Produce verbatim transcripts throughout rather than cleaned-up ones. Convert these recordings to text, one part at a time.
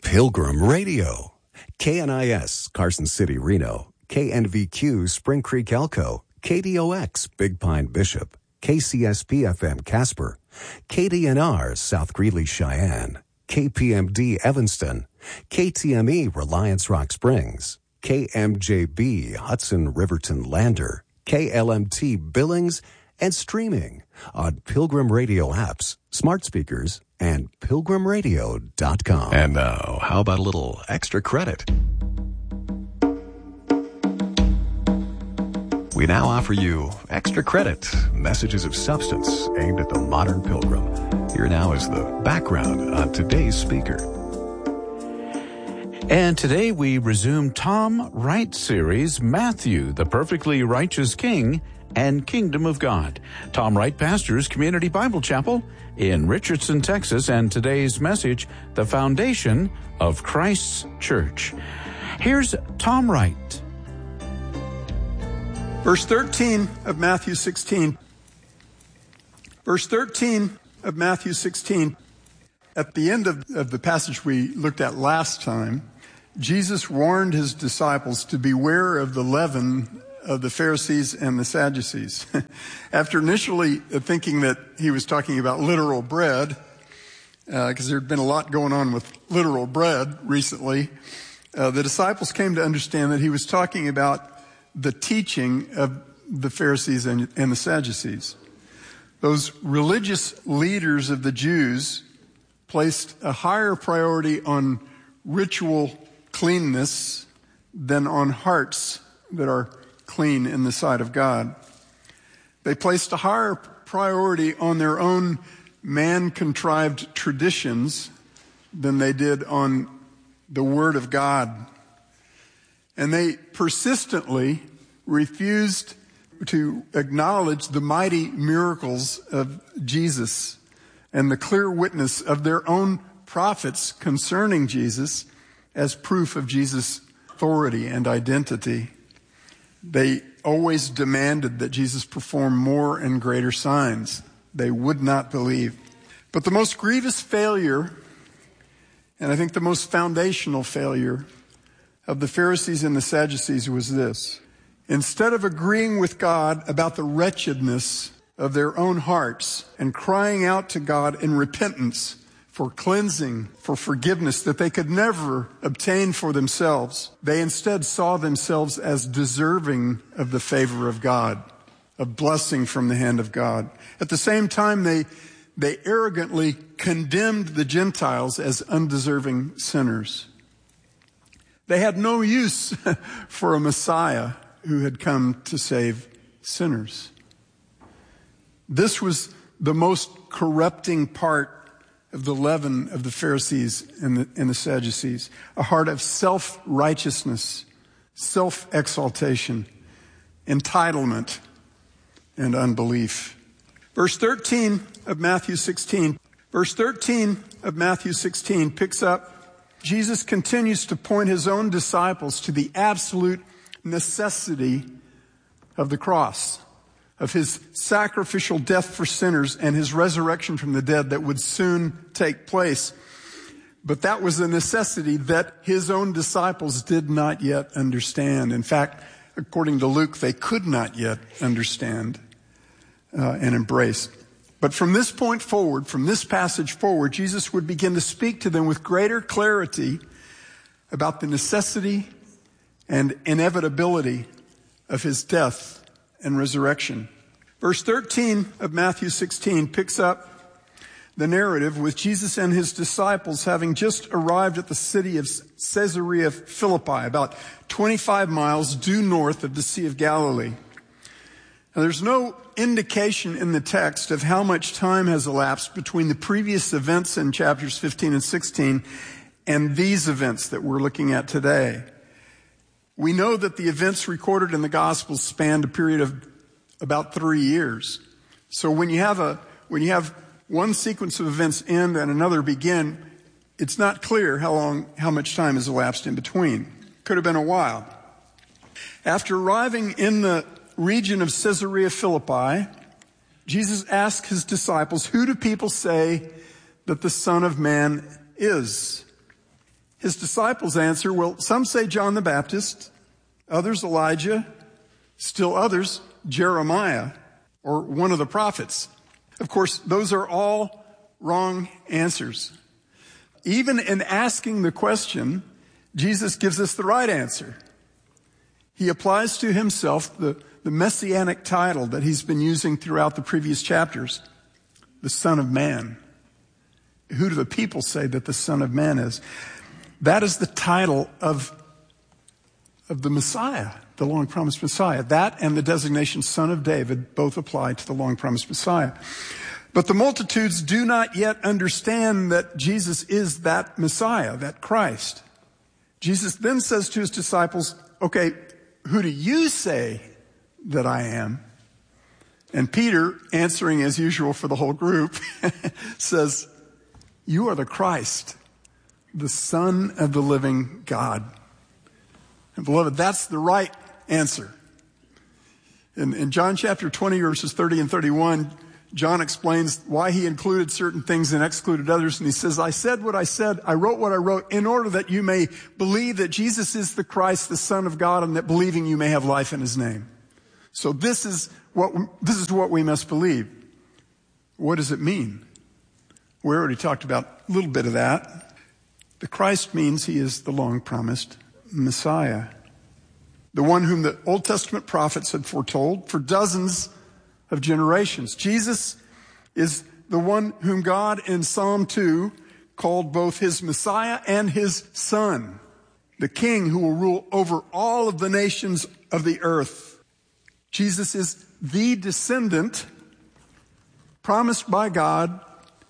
Pilgrim Radio. K N I S, Carson City, Reno. K N V Q, Spring Creek, Elko. K D O X, Big Pine, Bishop. K C S P F M, Casper. K D N R, South Greeley, Cheyenne. K P M D, Evanston. K T M E, Reliance Rock Springs. K M J B, Hudson, Riverton, Lander. K L M T, Billings, and streaming on Pilgrim Radio apps, smart speakers, and pilgrim radio dot com. And now, how about a little extra credit? We now offer you Extra Credit, messages of substance aimed at the modern pilgrim. Here now is the background on today's speaker. And today we resume Tom Wright series, Matthew, the Perfectly Righteous King and Kingdom of God. Tom Wright pastors Community Bible Chapel in Richardson, Texas, and today's message, the foundation of Christ's church. Here's Tom Wright. Verse thirteen of Matthew sixteen. Verse thirteen of Matthew sixteen. At the end of, of the passage we looked at last time, Jesus warned his disciples to beware of the leaven of the Pharisees and the Sadducees. After initially thinking that he was talking about literal bread, because uh, there had been a lot going on with literal bread recently, uh, the disciples came to understand that he was talking about the teaching of the Pharisees and, and the Sadducees. Those religious leaders of the Jews placed a higher priority on ritual cleanness than on hearts that are clean in the sight of God. They placed a higher priority on their own man-contrived traditions than they did on the Word of God. And they persistently refused to acknowledge the mighty miracles of Jesus and the clear witness of their own prophets concerning Jesus as proof of Jesus' authority and identity. They always demanded that Jesus perform more and greater signs. They would not believe. But the most grievous failure, and I think the most foundational failure of the Pharisees and the Sadducees was this. Instead of agreeing with God about the wretchedness of their own hearts and crying out to God in repentance for cleansing, for forgiveness that they could never obtain for themselves, they instead saw themselves as deserving of the favor of God, of blessing from the hand of God. At the same time, they, they arrogantly condemned the Gentiles as undeserving sinners. They had no use for a Messiah who had come to save sinners. This was the most corrupting part of the leaven of the Pharisees and the, and the Sadducees, a heart of self-righteousness, self-exaltation, entitlement, and unbelief. Verse thirteen of Matthew sixteen, verse thirteen of Matthew sixteen picks up. Jesus continues to point his own disciples to the absolute necessity of the cross, of his sacrificial death for sinners and his resurrection from the dead that would soon take place. But that was a necessity that his own disciples did not yet understand. In fact, according to Luke, they could not yet understand uh, and embrace. But from this point forward, from this passage forward, Jesus would begin to speak to them with greater clarity about the necessity and inevitability of his death and resurrection. Verse thirteen of Matthew sixteen picks up the narrative with Jesus and his disciples having just arrived at the city of Caesarea Philippi, about twenty-five miles due north of the Sea of Galilee. Now, there's no indication in the text of how much time has elapsed between the previous events in chapters fifteen and sixteen and these events that we're looking at today. We know that the events recorded in the Gospels spanned a period of about three years. So when you have a when you have one sequence of events end and another begin, it's not clear how long, how much time has elapsed in between. Could have been a while. After arriving in the region of Caesarea Philippi, Jesus asked his disciples, "Who do people say that the Son of Man is?" His disciples answer, well, some say John the Baptist, others Elijah, still others Jeremiah, or one of the prophets. Of course, those are all wrong answers. Even in asking the question, Jesus gives us the right answer. He applies to himself the, the messianic title that he's been using throughout the previous chapters, the Son of Man. Who do the people say that the Son of Man is? That is the title of, of the Messiah, the long-promised Messiah. That and the designation Son of David both apply to the long-promised Messiah. But the multitudes do not yet understand that Jesus is that Messiah, that Christ. Jesus then says to his disciples, okay, who do you say that I am? And Peter, answering as usual for the whole group, says, you are the Christ, the Son of the living God. And beloved, that's the right answer. In, in John chapter twenty, verses thirty and thirty-one, John explains why he included certain things and excluded others. And he says, I said what I said, I wrote what I wrote, in order that you may believe that Jesus is the Christ, the Son of God, and that believing you may have life in his name. So this is what, this is what we must believe. What does it mean? We already talked about a little bit of that. The Christ means he is the long-promised Messiah, the one whom the Old Testament prophets had foretold for dozens of generations. Jesus is the one whom God in Psalm two called both his Messiah and his Son, the King who will rule over all of the nations of the earth. Jesus is the descendant promised by God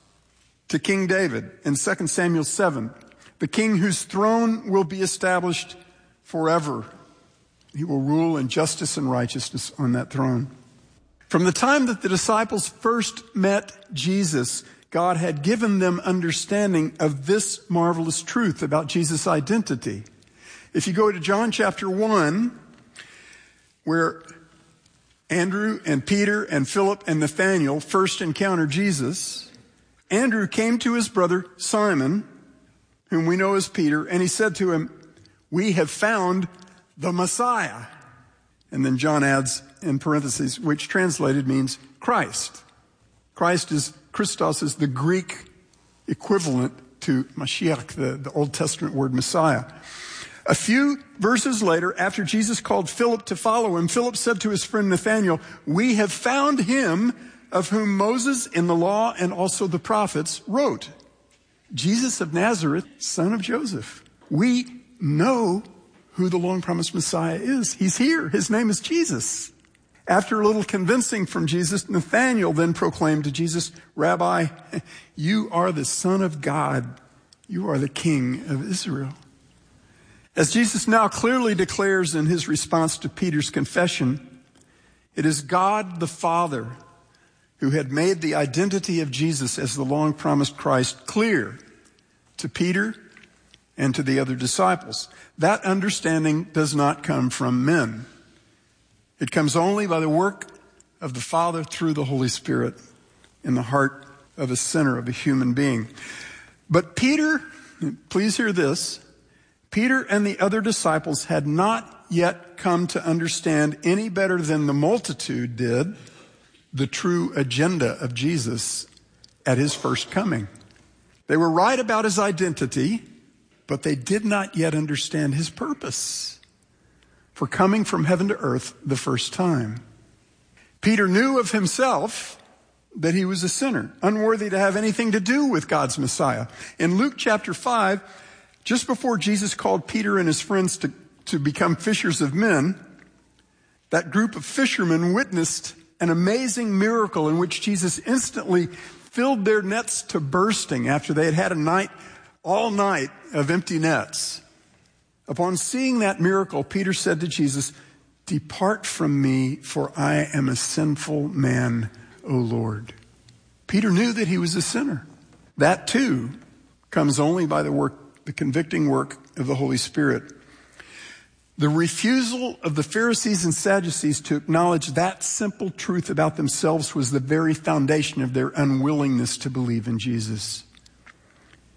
to King David in Second Samuel seven, the king whose throne will be established forever. He will rule in justice and righteousness on that throne. From the time that the disciples first met Jesus, God had given them understanding of this marvelous truth about Jesus' identity. If you go to John chapter one, where Andrew and Peter and Philip and Nathanael first encounter Jesus, Andrew came to his brother Simon, whom we know as Peter, and he said to him, we have found the Messiah. And then John adds in parentheses, which translated means Christ. Christ is, Christos is the Greek equivalent to Mashiach, the, the Old Testament word Messiah. A few verses later, after Jesus called Philip to follow him, Philip said to his friend Nathanael, we have found him of whom Moses in the law and also the prophets wrote, Jesus of Nazareth, son of Joseph. We know who the long-promised Messiah is. He's here. His name is Jesus. After a little convincing from Jesus, Nathanael then proclaimed to Jesus, Rabbi, you are the Son of God. You are the King of Israel. As Jesus now clearly declares in his response to Peter's confession, it is God the Father who had made the identity of Jesus as the long-promised Christ clear to Peter and to the other disciples. That understanding does not come from men. It comes only by the work of the Father through the Holy Spirit in the heart of a sinner, of a human being. But Peter, please hear this, Peter and the other disciples had not yet come to understand any better than the multitude did the true agenda of Jesus at his first coming. They were right about his identity, but they did not yet understand his purpose for coming from heaven to earth the first time. Peter knew of himself that he was a sinner, unworthy to have anything to do with God's Messiah. In Luke chapter five, just before Jesus called Peter and his friends to, to become fishers of men, that group of fishermen witnessed an amazing miracle in which Jesus instantly filled their nets to bursting after they had had a night, all night of empty nets. Upon seeing that miracle, Peter said to Jesus, depart from me, for I am a sinful man, O Lord. Peter knew that he was a sinner. That too comes only by the work, the convicting work of the Holy Spirit. The refusal of the Pharisees and Sadducees to acknowledge that simple truth about themselves was the very foundation of their unwillingness to believe in Jesus.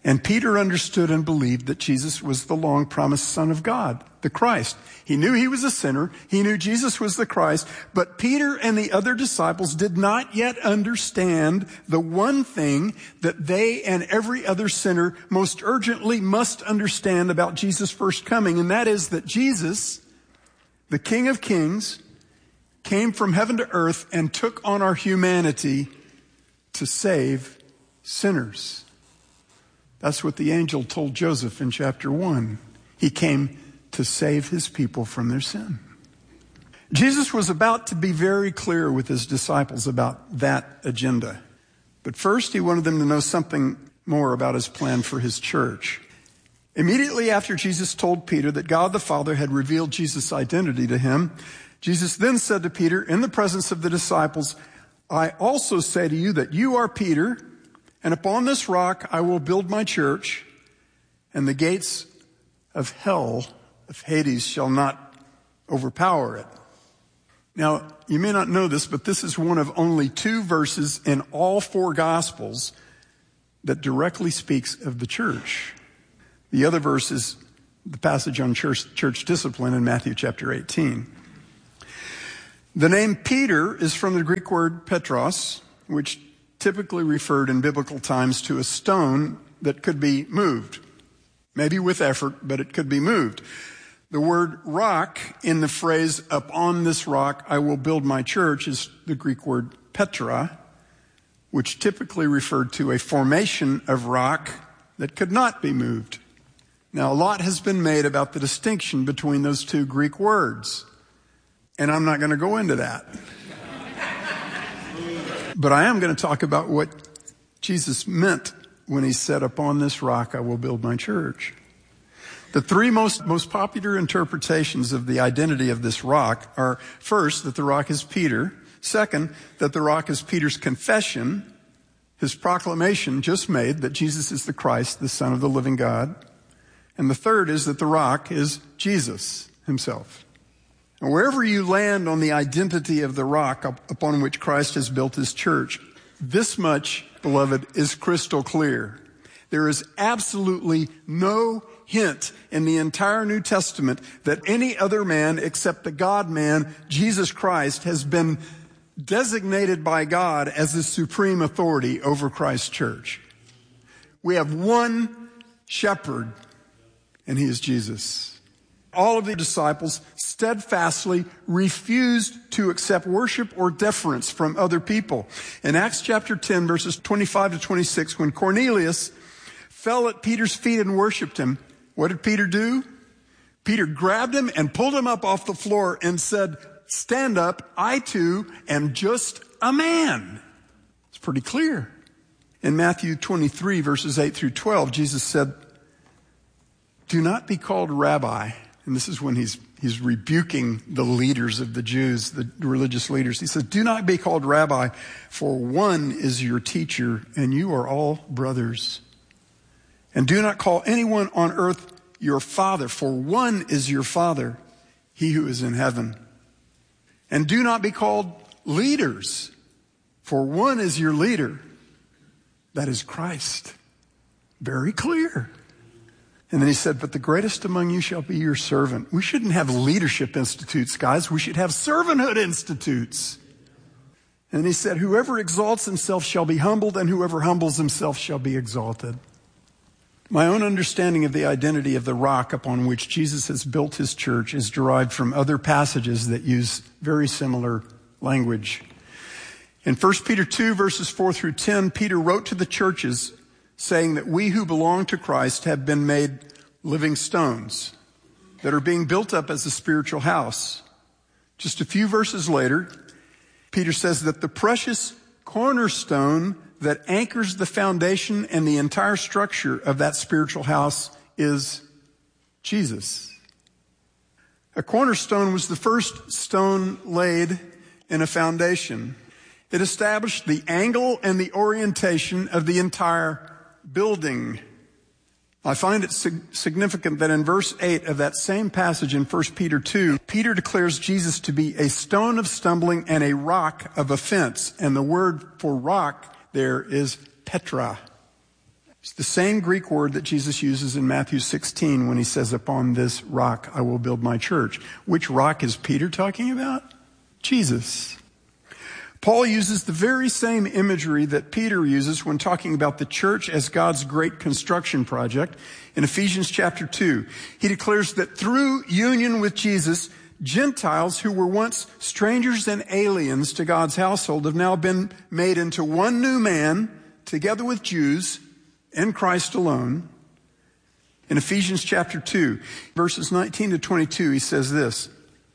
And Peter understood and believed that Jesus was the long-promised Son of God, the Christ. He knew he was a sinner. He knew Jesus was the Christ. But Peter and the other disciples did not yet understand the one thing that they and every other sinner most urgently must understand about Jesus' first coming, and that is that Jesus, the King of Kings, came from heaven to earth and took on our humanity to save sinners. That's what the angel told Joseph in chapter one. He came to save his people from their sin. Jesus was about to be very clear with his disciples about that agenda. But first, he wanted them to know something more about his plan for his church. Immediately after Jesus told Peter that God the Father had revealed Jesus' identity to him, Jesus then said to Peter in the presence of the disciples, I also say to you that you are Peter, and upon this rock I will build my church, and the gates of hell, of Hades, shall not overpower it. Now, you may not know this, but this is one of only two verses in all four Gospels that directly speaks of the church. The other verse is the passage on church, church discipline in Matthew chapter eighteen. The name Peter is from the Greek word Petros, which typically referred in biblical times to a stone that could be moved. Maybe with effort, but it could be moved. The word rock in the phrase, upon this rock I will build my church, is the Greek word Petra, which typically referred to a formation of rock that could not be moved. Now, a lot has been made about the distinction between those two Greek words, and I'm not going to go into that. But I am going to talk about what Jesus meant when he said, upon this rock I will build my church. The three most, most popular interpretations of the identity of this rock are, first, that the rock is Peter. Second, that the rock is Peter's confession, his proclamation just made that Jesus is the Christ, the Son of the living God. And the third is that the rock is Jesus himself. And wherever you land on the identity of the rock upon which Christ has built his church, this much, beloved, is crystal clear. There is absolutely no hint in the entire New Testament that any other man except the God-man, Jesus Christ, has been designated by God as the supreme authority over Christ's church. We have one shepherd, and he is Jesus. All of the disciples steadfastly refused to accept worship or deference from other people. In Acts chapter ten, verses twenty-five to twenty-six, when Cornelius fell at Peter's feet and worshiped him, what did Peter do? Peter grabbed him and pulled him up off the floor and said, stand up, I too am just a man. It's pretty clear. In Matthew twenty-three, verses eight through twelve, Jesus said, do not be called rabbi. And this is when he's he's rebuking the leaders of the Jews, the religious leaders. He says, do not be called rabbi, for one is your teacher, and you are all brothers. And do not call anyone on earth your father, for one is your Father, he who is in heaven. And do not be called leaders, for one is your leader, that is Christ. Very clear. And then he said, but the greatest among you shall be your servant. We shouldn't have leadership institutes, guys. We should have servanthood institutes. And he said, whoever exalts himself shall be humbled, and whoever humbles himself shall be exalted. My own understanding of the identity of the rock upon which Jesus has built his church is derived from other passages that use very similar language. In First Peter two, verses four through ten, Peter wrote to the churches saying that we who belong to Christ have been made living stones that are being built up as a spiritual house. Just a few verses later, Peter says that the precious cornerstone that anchors the foundation and the entire structure of that spiritual house is Jesus. A cornerstone was the first stone laid in a foundation. It established the angle and the orientation of the entire building. I find it significant that in verse eight of that same passage in First Peter two, Peter declares Jesus to be a stone of stumbling and a rock of offense. And the word for rock there is Petra. It's the same Greek word that Jesus uses in Matthew sixteen when he says, upon this rock I will build my church. Which rock is Peter talking about? Jesus. Paul uses the very same imagery that Peter uses when talking about the church as God's great construction project. In Ephesians chapter two, he declares that through union with Jesus, Gentiles who were once strangers and aliens to God's household have now been made into one new man, together with Jews, in Christ alone. In Ephesians chapter two, verses nineteen to twenty-two, he says this,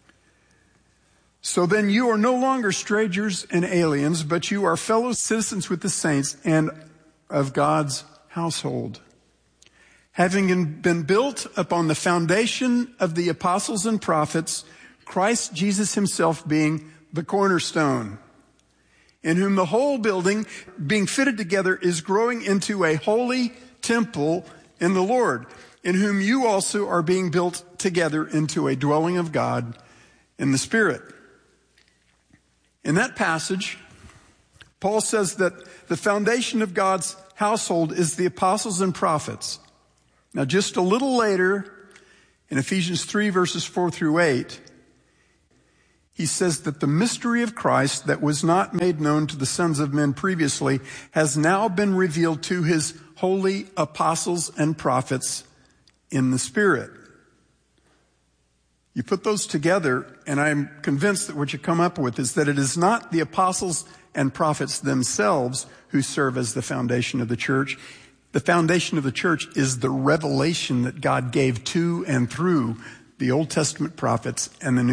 so then you are no longer strangers and aliens, but you are fellow citizens with the saints and of God's household, having been built upon the foundation of the apostles and prophets, Christ Jesus himself being the cornerstone, in whom the whole building, being fitted together, is growing into a holy temple in the Lord, in whom you also are being built together into a dwelling of God in the Spirit. In that passage, Paul says that the foundation of God's household is the apostles and prophets. Now, just a little later, in Ephesians three, verses four through eight, he says that the mystery of Christ that was not made known to the sons of men previously has now been revealed to his holy apostles and prophets in the Spirit. You put those together, and I'm convinced that what you come up with is that it is not the apostles and prophets themselves who serve as the foundation of the church. The foundation of the church is the revelation that God gave to and through the Old Testament prophets and the New